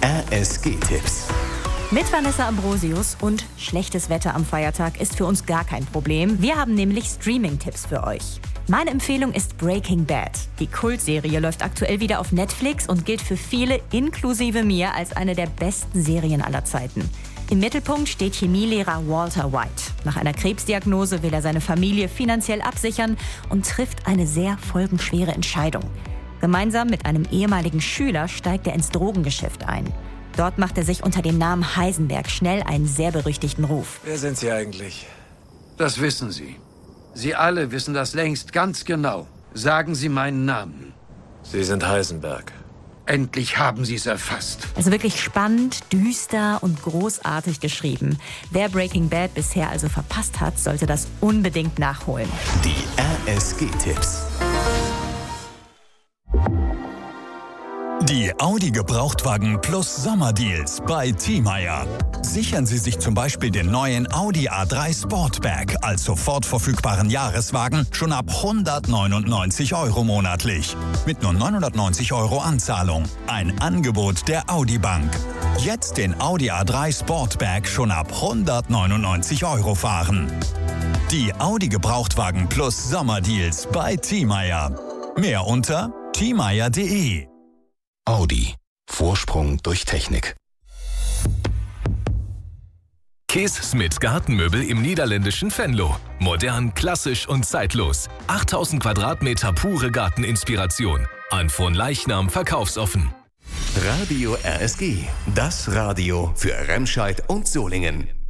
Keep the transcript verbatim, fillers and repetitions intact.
R S G-Tipps. Mit Vanessa Ambrosius und schlechtes Wetter am Feiertag ist für uns gar kein Problem. Wir haben nämlich Streaming-Tipps für euch. Meine Empfehlung ist Breaking Bad. Die Kultserie läuft aktuell wieder auf Netflix und gilt für viele, inklusive mir, als eine der besten Serien aller Zeiten. Im Mittelpunkt steht Chemielehrer Walter White. Nach einer Krebsdiagnose will er seine Familie finanziell absichern und trifft eine sehr folgenschwere Entscheidung. Gemeinsam mit einem ehemaligen Schüler steigt er ins Drogengeschäft ein. Dort macht er sich unter dem Namen Heisenberg schnell einen sehr berüchtigten Ruf. Wer sind Sie eigentlich? Das wissen Sie. Sie alle wissen das längst ganz genau. Sagen Sie meinen Namen. Sie sind Heisenberg. Endlich haben Sie es erfasst. Also wirklich spannend, düster und großartig geschrieben. Wer Breaking Bad bisher also verpasst hat, sollte das unbedingt nachholen. Die R S G-Tipps. Die Audi Gebrauchtwagen Plus Sommerdeals bei Thiemeyer. Sichern Sie sich zum Beispiel den neuen Audi A drei Sportback als sofort verfügbaren Jahreswagen schon ab hundertneunundneunzig Euro monatlich. Mit nur neunhundertneunzig Euro Anzahlung. Ein Angebot der Audi Bank. Jetzt den Audi A drei Sportback schon ab hundertneunundneunzig Euro fahren. Die Audi Gebrauchtwagen Plus Sommerdeals bei Thiemeyer. Mehr unter thiemeyer punkt de. Audi. Vorsprung durch Technik. Kees Smit Gartenmöbel im niederländischen Venlo. Modern, klassisch und zeitlos. achttausend Quadratmeter pure Garteninspiration. An Fronleichnam verkaufsoffen. Radio R S G. Das Radio für Remscheid und Solingen.